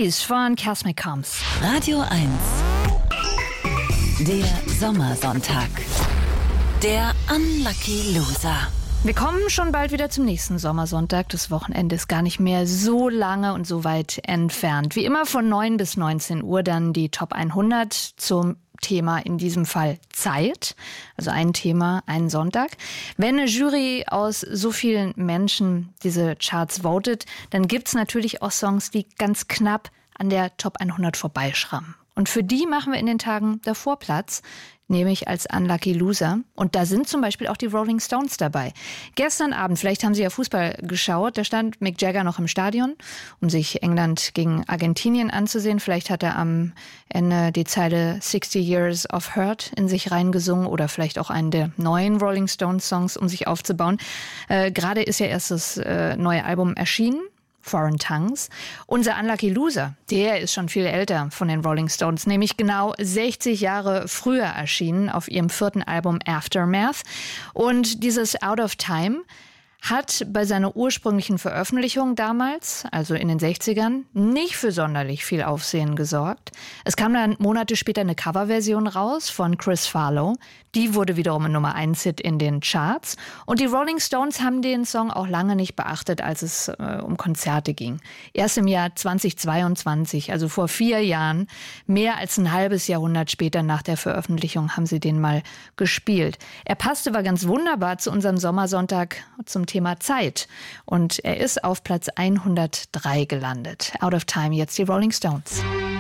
Please von Cosmic Combs. Radio 1. Der Sommersonntag. Der Unlucky Loser. Wir kommen schon bald wieder zum nächsten Sommersonntag. Das Wochenende ist gar nicht mehr so lange und so weit entfernt. Wie immer von 9 bis 19 Uhr dann die Top 100 zum Thema, in diesem Fall Zeit. Also ein Thema, einen Sonntag. Wenn eine Jury aus so vielen Menschen diese Charts votet, dann gibt's natürlich auch Songs, die ganz knapp an der Top 100 vorbeischrammen. Und für die machen wir in den Tagen davor Platz, nämlich als Unlucky Loser. Und da sind zum Beispiel auch die Rolling Stones dabei. Gestern Abend, vielleicht haben Sie ja Fußball geschaut, da stand Mick Jagger noch im Stadion, um sich England gegen Argentinien anzusehen. Vielleicht hat er am Ende die Zeile 60 Years of Hurt in sich reingesungen oder vielleicht auch einen der neuen Rolling Stones Songs, um sich aufzubauen. Gerade ist ja erst das neue Album erschienen. Foreign Tongues. Unser Unlucky Loser, der ist schon viel älter von den Rolling Stones, nämlich genau 60 Jahre früher erschienen auf ihrem 4. Album Aftermath. Und dieses Out of Time hat bei seiner ursprünglichen Veröffentlichung damals, also in den 60ern, nicht für sonderlich viel Aufsehen gesorgt. Es kam dann Monate später eine Coverversion raus von Chris Farlowe. Die wurde wiederum ein Nummer-1-Hit in den Charts. Und die Rolling Stones haben den Song auch lange nicht beachtet, als es um Konzerte ging. Erst im Jahr 2022, also vor 4 Jahren, mehr als ein halbes Jahrhundert später nach der Veröffentlichung, haben sie den mal gespielt. Er passte aber ganz wunderbar zu unserem Sommersonntag, zum Thema Zeit. Und er ist auf Platz 103 gelandet. Out of Time, jetzt die Rolling Stones.